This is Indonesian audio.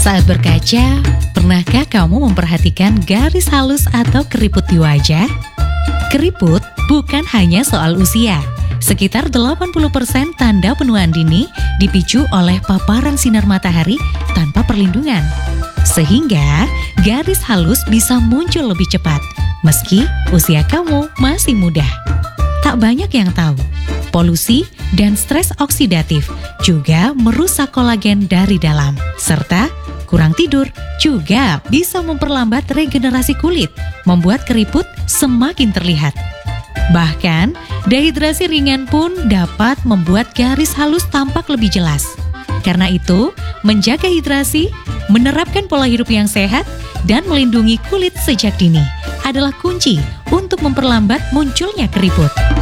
Saat berkaca, pernahkah kamu memperhatikan garis halus atau keriput di wajah? Keriput bukan hanya soal usia. Sekitar 80% tanda penuaan dini dipicu oleh paparan sinar matahari tanpa perlindungan. Sehingga garis halus bisa muncul lebih cepat, meski usia kamu masih muda. Tak banyak yang tahu, polusi dan stres oksidatif juga merusak kolagen dari dalam, serta kurang tidur juga bisa memperlambat regenerasi kulit, membuat keriput semakin terlihat. Bahkan, dehidrasi ringan pun dapat membuat garis halus tampak lebih jelas. Karena itu, menjaga hidrasi, menerapkan pola hidup yang sehat, dan melindungi kulit sejak dini adalah kunci untuk memperlambat munculnya keriput.